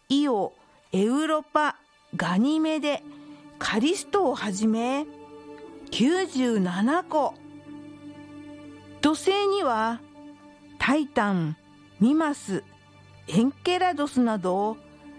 イオ、エウロパ、ガニメデ、カリストをはじめ97個。土星にはタイタン、ミマス、エンケラドスなど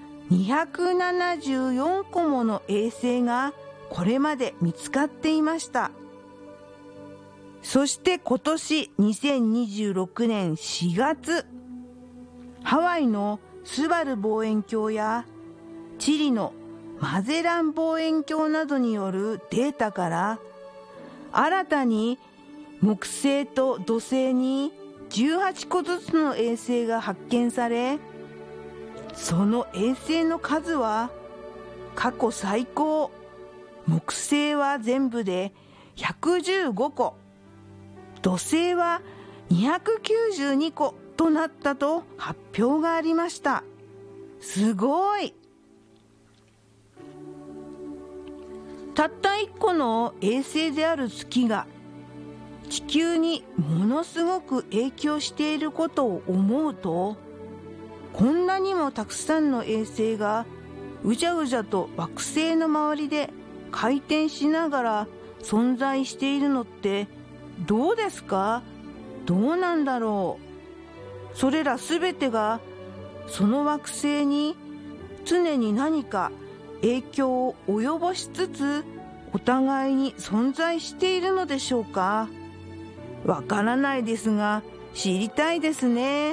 274個もの衛星がこれまで見つかっていました。そして今年2026年4月、ハワイのスバル望遠鏡やチリのマゼラン望遠鏡などによるデータから新たに木星と土星に18個ずつの衛星が発見され、その衛星の数は過去最高。木星は全部で115個、土星は292個となったと発表がありました。すごい。たった1個の衛星である月が地球にものすごく影響していることを思うと、こんなにもたくさんの衛星がうじゃうじゃと惑星の周りで回転しながら存在しているのってどうですか？どうなんだろう。それらすべてがその惑星に常に何か影響を及ぼしつつお互いに存在しているのでしょうか？わからないですが知りたいですね。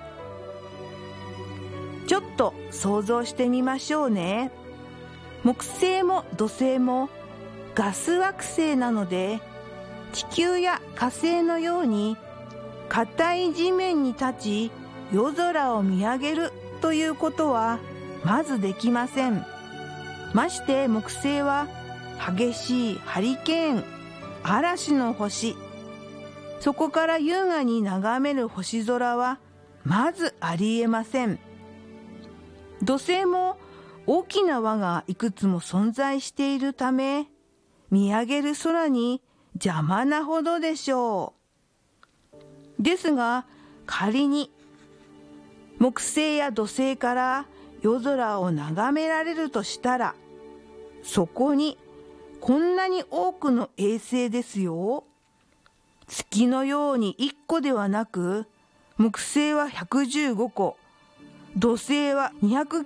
ちょっと想像してみましょうね。木星も土星もガス惑星なので、地球や火星のように硬い地面に立ち夜空を見上げるということはまずできません。まして木星は激しいハリケーン、嵐の星、そこから優雅に眺める星空はまずありえません。土星も大きな輪がいくつも存在しているため、見上げる空に邪魔なほどでしょう。ですが仮に木星や土星から夜空を眺められるとしたら、そこにこんなに多くの衛星ですよ。月のように1個ではなく、木星は115個、土星は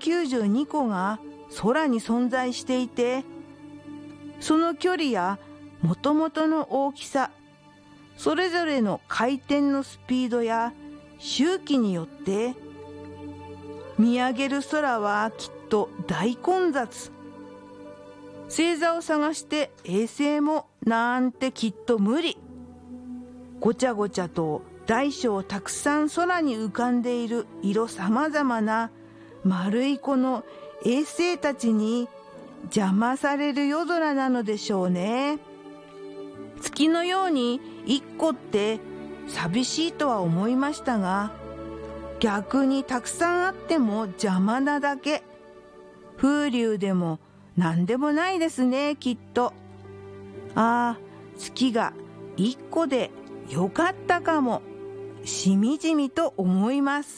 292個が空に存在していて、その距離やもともとの大きさ、それぞれの回転のスピードや周期によって見上げる空はきっと大混雑。星座を探して衛星もなんてきっと無理。ごちゃごちゃと大小たくさん空に浮かんでいる色さまざまな丸いこの衛星たちに邪魔される夜空なのでしょうね。月のように一個って寂しいとは思いましたが、逆にたくさんあっても邪魔なだけ。風流でも何でもないですね、きっと。ああ、月が一個でよかったかも、しみじみと思います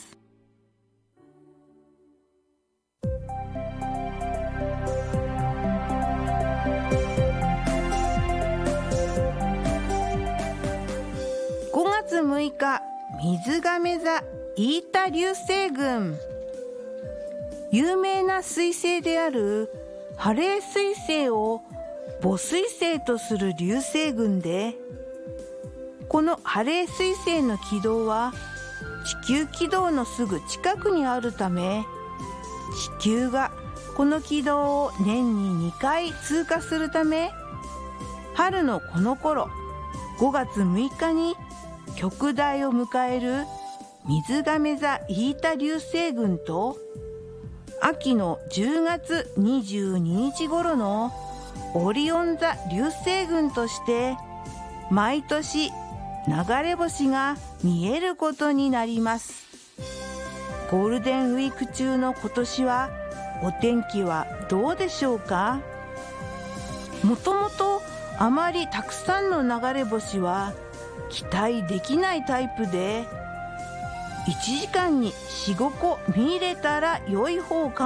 。5月6日、水亀座イータ流星群。有名な彗星であるハレー彗星を母彗星とする流星群で、このハレー彗星の軌道は地球軌道のすぐ近くにあるため、地球がこの軌道を年に2回通過するため、春のこの頃5月6日に極大を迎える水亀座イータ流星群と、秋の10月22日頃のオリオン座流星群として毎年流れ星が見えることになります。ゴールデンウィーク中の今年はお天気はどうでしょうか？もともとあまりたくさんの流れ星は期待できないタイプで、1時間に 4,5 個見れたら良い方か